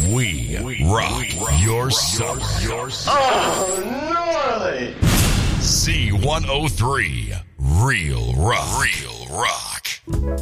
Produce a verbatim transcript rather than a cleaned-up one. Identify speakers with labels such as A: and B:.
A: We, we rock, rock your rock, summer. Your summer.
B: Oh, gnarly!
A: C one oh three, Real Rock. Real Rock.